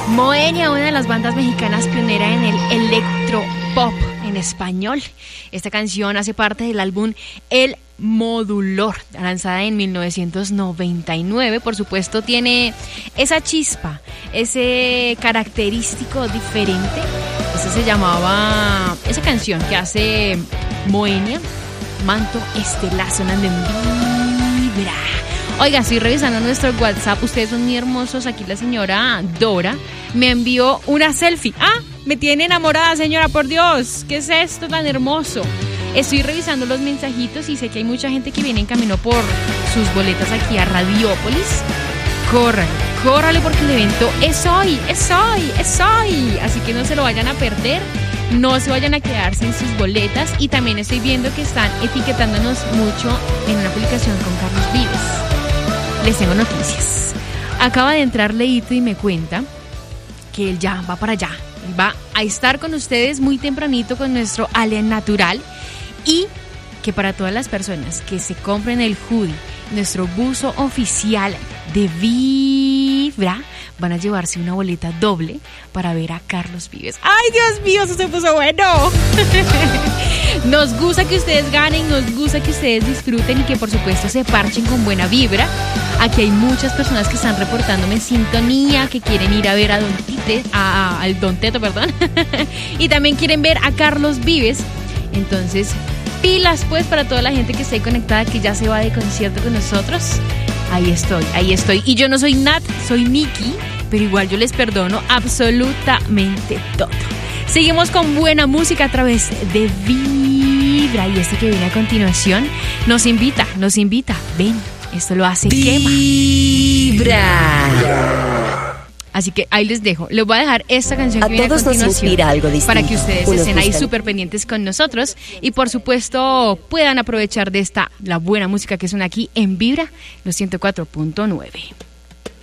Moenia, una de las bandas mexicanas pionera en el electropop en español. Esta canción hace parte del álbum El Modulor, lanzada en 1999. Por supuesto, tiene esa chispa, ese característico diferente. Esa se llamaba, esa canción que hace Moenia, Manto Estelar, sonando en Vibra. Oiga, estoy revisando nuestro WhatsApp. Ustedes son muy hermosos. Aquí la señora Dora me envió una selfie. ¡Ah! Me tiene enamorada, señora, por Dios. ¿Qué es esto tan hermoso? Estoy revisando los mensajitos y sé que hay mucha gente que viene en camino por sus boletas aquí a Radiópolis. Córrale porque el evento es hoy. Así que no se lo vayan a perder. No se vayan a quedar sin sus boletas. Y también estoy viendo que están etiquetándonos mucho en una publicación con Carlos Vives. Les tengo noticias. Acaba de entrar Leito y me cuenta que él ya va para allá. Él va a estar con ustedes muy tempranito con nuestro Alien Natural. Y que para todas las personas que se compren el hoodie, nuestro buzo oficial de Vibra, van a llevarse una boleta doble para ver a Carlos Vives. ¡Ay, Dios mío! Eso se puso bueno. Nos gusta que ustedes ganen, nos gusta que ustedes disfruten y que por supuesto se parchen con buena vibra. Aquí hay muchas personas que están reportándome sintonía, que quieren ir a ver a al Don Teto, perdón. Y también quieren ver a Carlos Vives. Entonces, pilas pues para toda la gente que esté conectada, que ya se va de concierto con nosotros. Ahí estoy. Y yo no soy Nat, soy Nikki, pero igual yo les perdono absolutamente todo. Seguimos con buena música a través de Vibra. Y este que viene a continuación nos invita. Ven, esto lo hace Vibra. Así que ahí les dejo. Les voy a dejar esta canción que viene a continuación. Nos inspira algo distinto. Para que ustedes estén ahí súper pendientes con nosotros. Y por supuesto puedan aprovechar de la buena música que suena aquí en Vibra, los 104.9.